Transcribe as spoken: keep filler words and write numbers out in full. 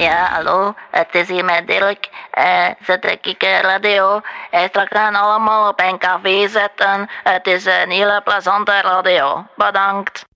Ja, hallo, het is hier met Dirk. Eh, zet ik uh, radio. Uh, straks gaan allemaal op een café zetten. Het is een hele plezante radio. Bedankt.